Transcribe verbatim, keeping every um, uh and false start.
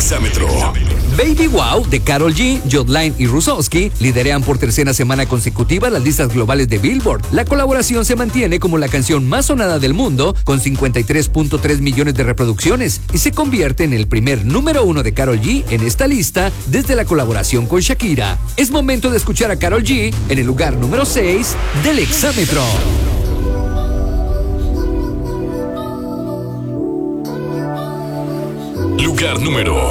Exámetro. Baby Wow de Karol G, Jodline y Rusowski liderean por tercera semana consecutiva las listas globales de Billboard. La colaboración se mantiene como la canción más sonada del mundo, con cincuenta y tres punto tres millones de reproducciones, y se convierte en el primer número uno de Karol G en esta lista desde la colaboración con Shakira. Es momento de escuchar a Karol G en el lugar número seis del Exámetro. Lugar número